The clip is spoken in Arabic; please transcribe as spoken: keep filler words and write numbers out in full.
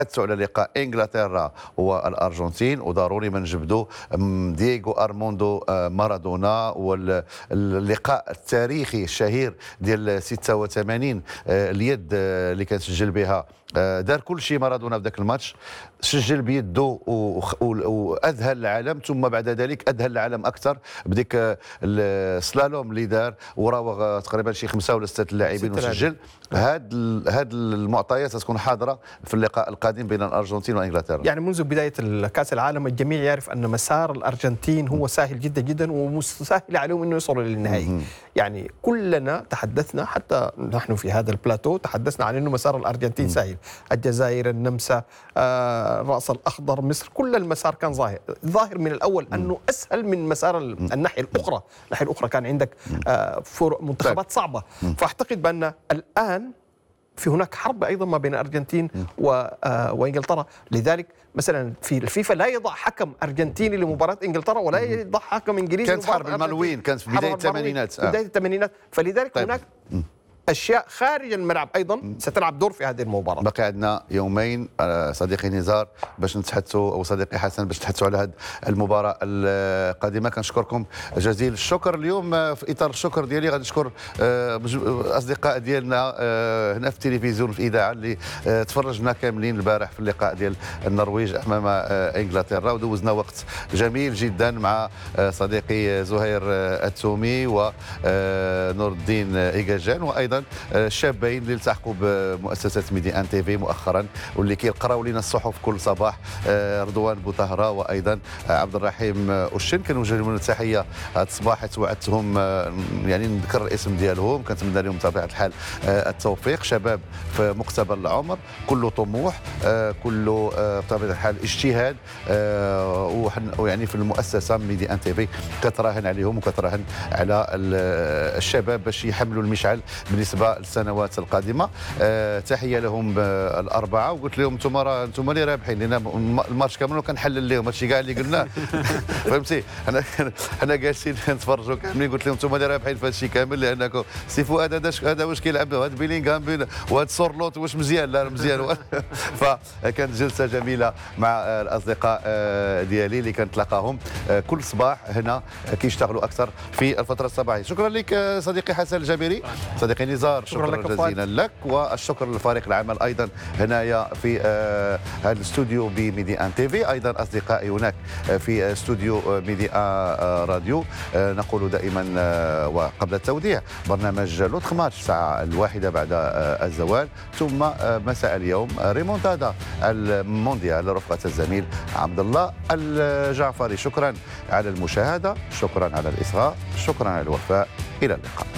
تحدثوا على لقاء انجلترا والارجنتين، وضروري ما نجبدوا دييغو ارموندو مارادونا واللقاء التاريخي الشهير ديال ستة وثمانين، اليد اللي كان سجل بها دار كل شيء مارادونا في ذاك الماتش، سجل بيده واذهل العالم، ثم بعد ذلك اذهل العالم اكثر بديك السلالوم اللي دار وراوغ تقريبا شي خمسه ولا سته لاعبين وسجل. هاد هاد المعطيات ستكون حاضره في اللقاء القادم بين الارجنتين وانجلترا. يعني منذ بدايه كاس العالم الجميع يعرف ان مسار الارجنتين هو سهل جدا جدا ومسهل عليهم انه يوصلوا للنهائي. يعني كلنا تحدثنا حتى نحن في هذا البلاتو تحدثنا عن انه مسار الارجنتين سهل، الجزائر، النمسا، آه، الراس الاخضر، مصر، كل المسار كان ظاهر ظاهر من الاول انه اسهل من مسار الناحيه الاخرى، الناحيه الاخرى كان عندك آه منتخبات صعبه. فاعتقد بان الان في هناك حرب ايضا ما بين الارجنتين وانجلترا، لذلك مثلا في الفيفا لا يضع حكم ارجنتيني لمباراه انجلترا ولا يضع حكم انجليزي. كانت حرب المالوين، كانت في بدايه الثمانينات آه. بدايه الثمانينات، فلذلك طيب. هناك اشياء خارج الملعب ايضا ستلعب دور في هذه المباراه. بقي عندنا يومين صديقي نزار باش نتحدثوا، او صديقي حسن باش نتحدثوا على هذه المباراه القادمه. كنشكركم جزيل الشكر. اليوم في اطار الشكر ديالي غادي نشكر اصدقاء ديالنا هنا في التلفزيون في الاذاعه اللي تفرجنا كاملين البارح في اللقاء ديال النرويج امام انجلترا، ودوزنا وقت جميل جدا مع صديقي زهير التومي ونور الدين إيجاجان، وايضا الشابين اللي التحقوا بمؤسسه ميدي ان تي في مؤخرا واللي كيقراو لنا الصحف كل صباح، رضوان بوطهره وايضا عبد الرحيم أشن. كنوجه لهم التحيه هذا الصباح حيت وعدتهم يعني نذكر الاسم ديالهم، كنتمنى لهم بطبيعه الحال التوفيق. شباب في مقتبل العمر، كله طموح، كله بطبيعه الحال اجتهاد، ويعني في المؤسسه ميدي ان تي في كتراهن عليهم وكتراهن على الشباب باش يحملوا المشعل بالنسبه للسنوات القادمه. أه تحيه لهم الاربعه، وقلت لهم انتم راه انتم اللي رابحين لنا الماتش كامل وكنحلل لهم هادشي كاع اللي قلناه. فهمتي، انا حنا جالسين كنتفرجوا كاملين قلت لهم انتم اللي رابحين في هادشي كامل، لانكم سي فؤاد هذا هذا واش كيلعب هذا بيلينغهام وهذا سورلوت واش مزيان؟ لا مزيان. فكانت جلسه جميله مع الاصدقاء ديالي اللي كنتلاقاهم كل صباح هنا كيشتغلوا اكثر في الفتره الصباحيه. شكرا لك صديقي حسن الجابري. صديقي نزار شكرا, شكرا جزيلا لك، والشكر للفريق العمل ايضا هنايا في آه هذا الاستوديو بميدي ان تي في، ايضا اصدقائي هناك في استوديو ميدي ان راديو. آه نقول دائما آه وقبل التوديع برنامج لطخ ماتش الساعه الواحده بعد آه الزوال، ثم آه مساء اليوم ريمونتادا المونديال رفقه الزميل عبد الله الجعفري. شكرا على المشاهده، شكرا على الاصغاء، شكرا على الوفاء، الى اللقاء.